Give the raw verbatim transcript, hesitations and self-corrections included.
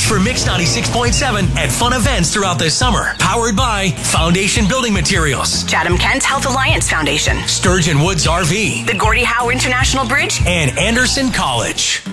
Watch for Mix ninety-six point seven at fun events throughout the summer. Powered by Foundation Building Materials, Chatham Kent Health Alliance Foundation, Sturgeon Woods R V, the Gordie Howe International Bridge, and Anderson College.